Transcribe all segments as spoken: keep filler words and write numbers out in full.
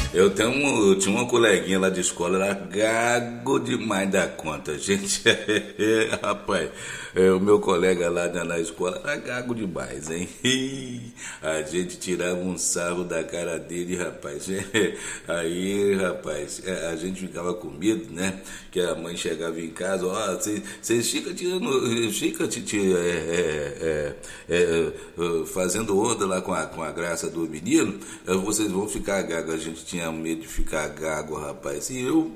Eu, tenho um, eu tinha uma coleguinha lá de escola, era gago demais da conta, gente. Rapaz, é, o meu colega lá na, na escola era gago demais, hein? A gente tirava um sarro da cara dele, rapaz. Aí, rapaz, a gente ficava com medo, né? Que a mãe chegava em casa, ó, vocês ficam tirando, fica é, é, é, é, fazendo onda lá com a, com a graça do menino, vocês vão ficar gago. A gente tinha medo de ficar gago, rapaz. E eu,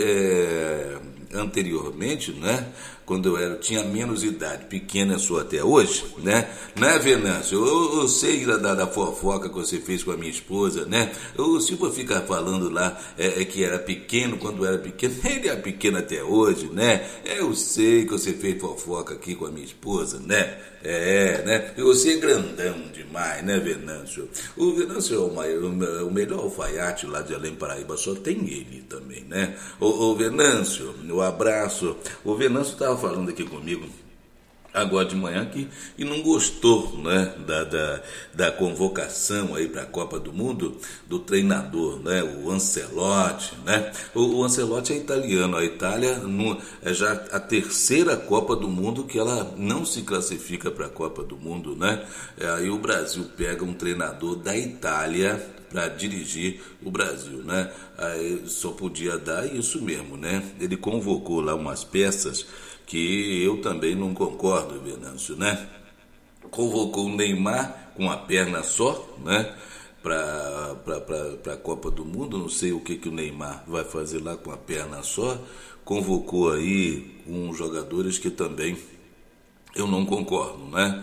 é, anteriormente, né? Quando eu era, tinha menos idade, pequena sou até hoje, né? Né, Venâncio? Eu, eu sei da, da fofoca que você fez com a minha esposa, né? O Silva fica falando lá é, é, que era pequeno quando era pequeno. Ele é pequeno até hoje, né? Eu sei que você fez fofoca aqui com a minha esposa, né? É, né? E você é grandão demais, né, Venâncio? O Venâncio é o, maior, o melhor alfaiate lá de Além Paraíba, só tem ele também, né? O, o Venâncio, o abraço. O Venâncio estava falando aqui comigo agora de manhã que e não gostou, né, da, da, da convocação aí para a Copa do Mundo do treinador, né, o Ancelotti, né? O, o Ancelotti é italiano, a Itália no, é já a terceira Copa do Mundo que ela não se classifica para a Copa do Mundo, né? É, aí o Brasil pega um treinador da Itália para dirigir o Brasil, né? Aí só podia dar isso mesmo, né? Ele convocou lá umas peças que eu também não concordo, Venâncio, né? Convocou o Neymar com a perna só, né? Para a Copa do Mundo, não sei o que, que o Neymar vai fazer lá com a perna só. Convocou aí uns jogadores que também eu não concordo, né?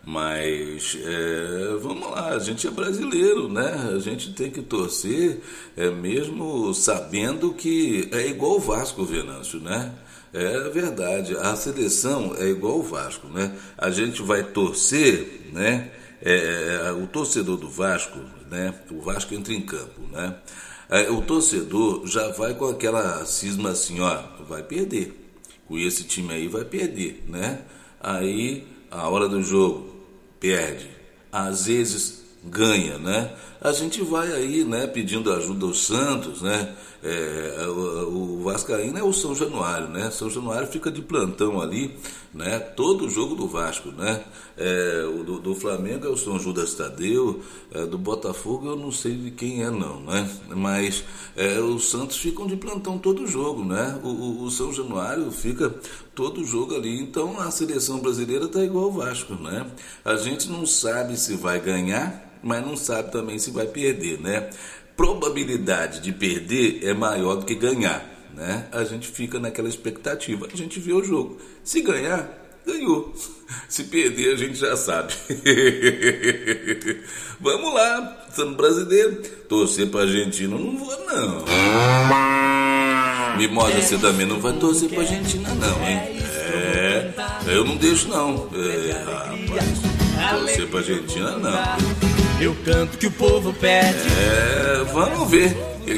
Mas é, vamos lá, a gente é brasileiro, né? A gente tem que torcer, é, mesmo sabendo que é igual o Vasco, Venâncio, né? É verdade, a seleção é igual o Vasco, né? A gente vai torcer, né? É, o torcedor do Vasco, né? O Vasco entra em campo, né? É, o torcedor já vai com aquela cisma assim, ó, vai perder. Com esse time aí vai perder, né? Aí, a hora do jogo, perde. Às vezes ganha, né? A gente vai aí, né, pedindo ajuda aos Santos, né? É, o, o Vascaíno é o São Januário, né? São Januário fica de plantão ali, né? Todo o jogo do Vasco, né? É, o do, do Flamengo é o São Judas Tadeu, é, do Botafogo eu não sei de quem é não, né? Mas é, os Santos ficam de plantão todo o jogo, né? O, o, o São Januário fica todo o jogo ali. Então a seleção brasileira tá igual ao Vasco, né? A gente não sabe se vai ganhar, mas não sabe também se vai perder, né? Probabilidade de perder é maior do que ganhar, né? A gente fica naquela expectativa, a gente vê o jogo. Se ganhar, ganhou. Se perder, a gente já sabe. Vamos lá, sendo brasileiro, torcer pra Argentina, não vou não. Mimosa, você também não vai torcer pra Argentina não, hein? É, eu não deixo não. É, rapaz, torcer pra Argentina não. Eu canto que o povo pede. É, vamos ver.